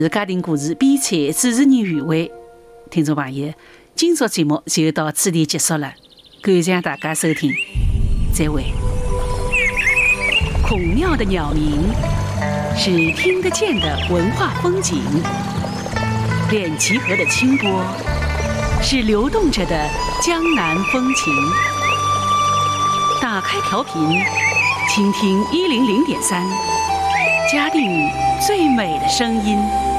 是家庭故事编采主持人余伟。听众朋友，今朝节目就到此地结束了，感谢大家收听，再会。孔庙的鸟鸣是听得见的文化风景，滇齐河的清波是流动着的江南风情。打开调频，倾听100.3，嘉定最美的声音。